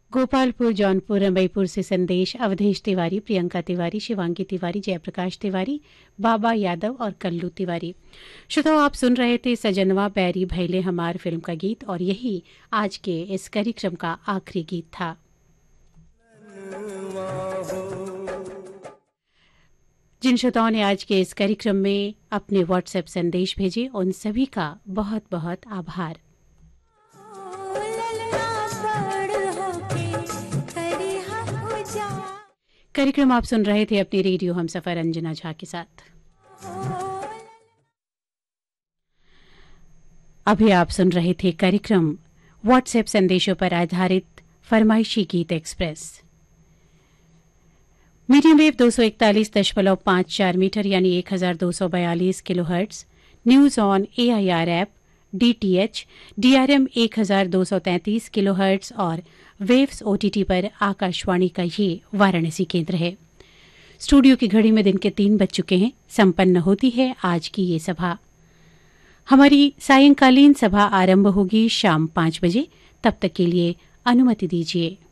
गोपालपुर, जौनपुर, रंबईपुर से संदेश अवधेश तिवारी, प्रियंका तिवारी, शिवांगी तिवारी, जयप्रकाश तिवारी, बाबा यादव और कल्लू तिवारी। श्रोताओं, आप सुन रहे थे सजनवा बैरी भैले हमार फिल्म का गीत और यही आज के इस कार्यक्रम का आखिरी गीत था। जिन श्रोताओं ने आज के इस कार्यक्रम में अपने व्हाट्सएप संदेश भेजे उन सभी का बहुत बहुत आभार। कार्यक्रम आप सुन रहे थे अपनी रेडियो हमसफर अंजना झा के साथ। अभी आप सुन रहे थे कार्यक्रम व्हाट्सएप संदेशों पर आधारित फरमाइशी गीत एक्सप्रेस। मीडियम वेव 241.54 मीटर यानी 1242 kilohertz, news on AIR app, DTH, DRM 1233 kilohertz और वेव्स OTT पर आकाशवाणी का ये वाराणसी केंद्र है। स्टूडियो की घड़ी में दिन के 3 बज चुके हैं। संपन्न होती है आज की ये सभा। हमारी सायंकालीन सभा आरंभ होगी शाम 5 बजे। तब तक के लिए अनुमति दीजिए।